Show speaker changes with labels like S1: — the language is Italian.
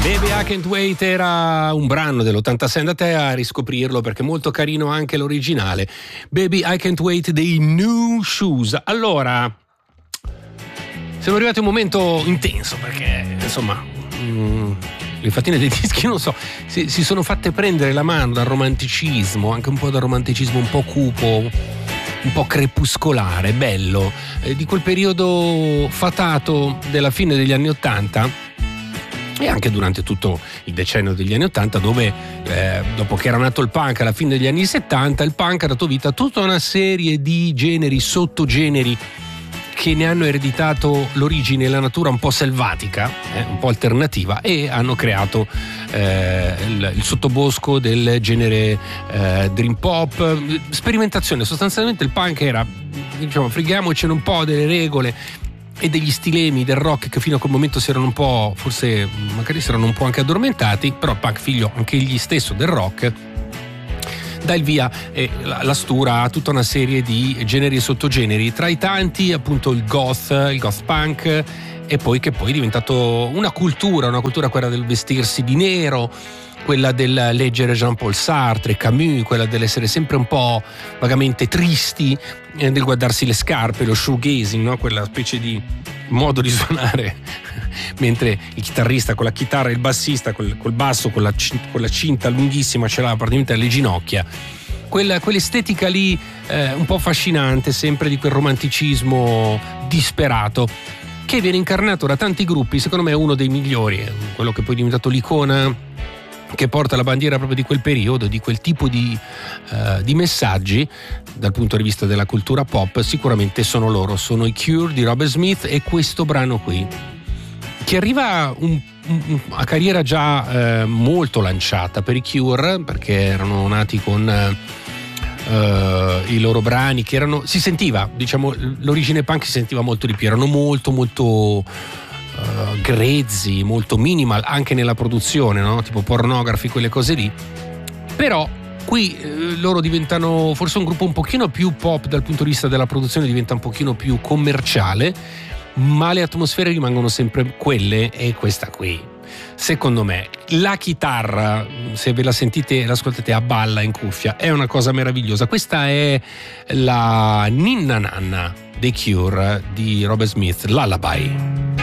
S1: Baby I Can't Wait era un brano dell'86, andate a riscoprirlo perché è molto carino anche l'originale. Baby I Can't Wait dei New Shoes. Allora, siamo arrivati a un momento intenso perché insomma le fattine dei dischi, non so, si sono fatte prendere la mano dal romanticismo, anche un po' dal romanticismo un po' cupo, un po' crepuscolare, bello, di quel periodo fatato della fine degli anni '80 e anche durante tutto il decennio degli anni '80, dove dopo che era nato il punk alla fine degli anni '70, il punk ha dato vita a tutta una serie di generi, sottogeneri che ne hanno ereditato l'origine e la natura un po' selvatica, un po' alternativa, e hanno creato il sottobosco del genere dream pop, sperimentazione. Sostanzialmente il punk era, diciamo, freghiamocene un po' delle regole e degli stilemi del rock che fino a quel momento si erano un po', forse magari si erano un po' anche addormentati, però il punk, figlio anche egli stesso del rock, dà il via e la stura a tutta una serie di generi e sottogeneri, tra i tanti appunto il goth punk, e poi che poi è diventato una cultura quella del vestirsi di nero, quella del leggere Jean-Paul Sartre, Camus, quella dell'essere sempre un po' vagamente tristi, del guardarsi le scarpe, lo shoegazing, no? Quella specie di modo di suonare mentre il chitarrista con la chitarra e il bassista col basso con la cinta lunghissima ce l'ha praticamente alle ginocchia, quell'estetica lì un po' affascinante, sempre di quel romanticismo disperato che viene incarnato da tanti gruppi. Secondo me è uno dei migliori, quello che poi è diventato l'icona che porta la bandiera proprio di quel periodo, di quel tipo di messaggi dal punto di vista della cultura pop. Sicuramente sono i Cure di Robert Smith, e questo brano qui che arriva a carriera già molto lanciata per i Cure, perché erano nati con i loro brani che erano, si sentiva, diciamo, l'origine punk si sentiva molto di più, erano molto grezzi, molto minimal anche nella produzione, no? Tipo Pornography, quelle cose lì. Però qui loro diventano forse un gruppo un pochino più pop dal punto di vista della produzione, diventa un pochino più commerciale, ma le atmosfere rimangono sempre quelle, e questa qui secondo me, la chitarra, se ve la sentite, l'ascoltate a balla in cuffia, è una cosa meravigliosa. Questa è la ninna nanna dei Cure di Robert Smith, Lullaby.